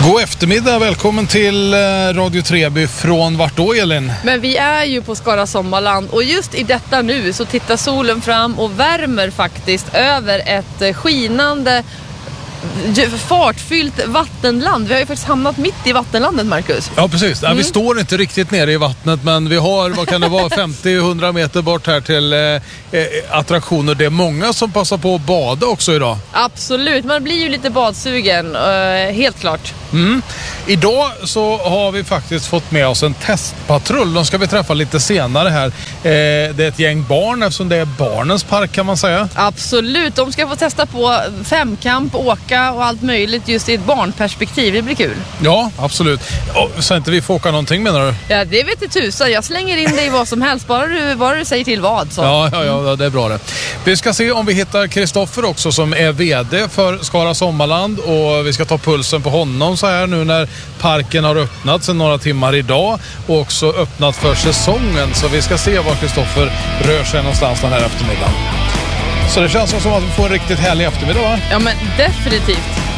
God eftermiddag, välkommen till Radio Treby. Från vart då, Elin? Men vi är ju på Skara Sommarland och just i detta nu så tittar solen fram och värmer faktiskt över ett skinande fartfyllt vattenland. Vi har ju faktiskt hamnat mitt i vattenlandet, Marcus. Ja, precis. Vi står inte riktigt nere i vattnet, men vi har, vad kan det vara, 50-100 meter bort här till attraktioner. Det är många som passar på att bada också idag. Absolut, man blir ju lite badsugen, helt klart. Idag så har vi faktiskt fått med oss en testpatrull. De ska vi träffa lite senare här. Det är ett gäng barn, eftersom det är barnens park kan man säga. Absolut, de ska få testa på femkamp, åka och allt möjligt just i ett barnperspektiv. Det blir kul. Ja, absolut. Så inte vi får åka någonting, menar du? Ja, det vet du tusan. Jag slänger in dig i vad som helst, bara du säger till vad. Så. Ja, det är bra det. Vi ska se om vi hittar Kristoffer också, som är vd för Skara Sommarland, och vi ska ta pulsen på honom så här nu när parken har öppnat sedan några timmar idag och också öppnat för säsongen. Så vi ska se var Kristoffer rör sig någonstans den här eftermiddagen. Så det känns som att vi får en riktigt härlig eftermiddag, va? Ja, men definitivt.